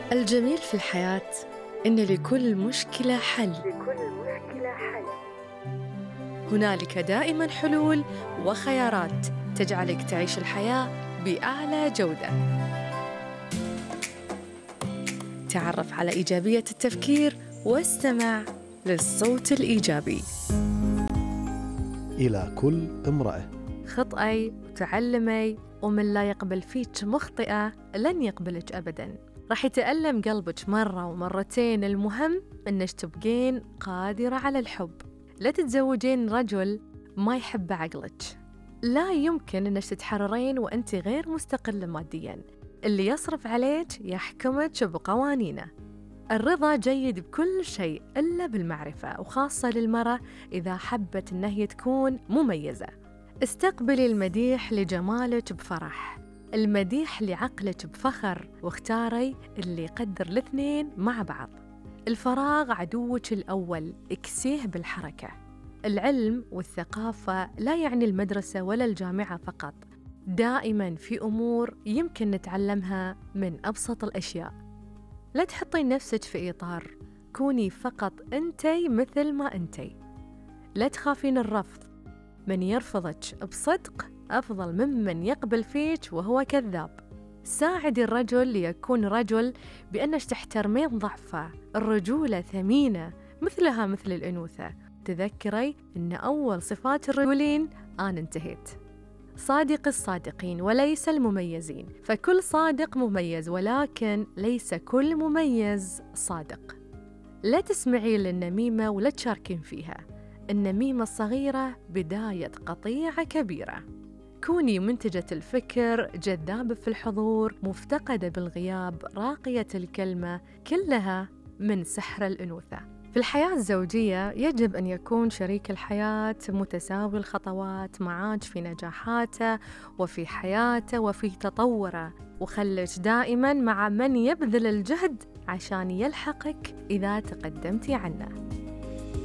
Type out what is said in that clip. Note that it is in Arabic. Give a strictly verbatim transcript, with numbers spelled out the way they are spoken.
الجميل في الحياة إن لكل مشكلة حل. لكل مشكلة حل. هنالك دائماً حلول وخيارات تجعلك تعيش الحياة بأعلى جودة. تعرف على إيجابية التفكير واستمع للصوت الإيجابي. إلى كل امرأة، خطئي وتعلمي، ومن لا يقبل فيك مخطئة لن يقبلك أبداً. راح يتألم قلبك مرة ومرتين، المهم إنك تبقين قادرة على الحب. لا تتزوجين رجل ما يحب عقلك. لا يمكن إنك تتحررين وأنت غير مستقلة مادياً. اللي يصرف عليك يحكمك بقوانينه. الرضا جيد بكل شيء إلا بالمعرفة، وخاصة للمرأة إذا حبت إن هي تكون مميزة. استقبلي المديح لجمالك بفرح، المديح لعقلك بفخر، واختاري اللي يقدر الاثنين مع بعض. الفراغ عدوك الأول، اكسيه بالحركة. العلم والثقافة لا يعني المدرسة ولا الجامعة فقط، دائماً في أمور يمكن نتعلمها من أبسط الأشياء. لا تحطين نفسك في إطار، كوني فقط أنتي مثل ما أنتي. لا تخافين الرفض، من يرفضك بصدق أفضل ممن يقبل فيك وهو كذاب. ساعدي الرجل ليكون رجل بأنك تحترمين ضعفه. الرجولة ثمينة مثلها مثل الأنوثة. تذكري أن أول صفات الرجولين أنا انتهيت. صادق الصادقين وليس المميزين، فكل صادق مميز ولكن ليس كل مميز صادق. لا تسمعي للنميمة ولا تشاركين فيها. النميمة الصغيرة بداية قطيعة كبيرة. كوني منتجة الفكر، جذابة في الحضور، مفتقدة بالغياب، راقية الكلمة، كلها من سحر الأنوثة. في الحياة الزوجية يجب أن يكون شريك الحياة متساوي الخطوات معاك في نجاحاته وفي حياته وفي تطوره، وخليك دائماً مع من يبذل الجهد عشان يلحقك إذا تقدمتي عنه.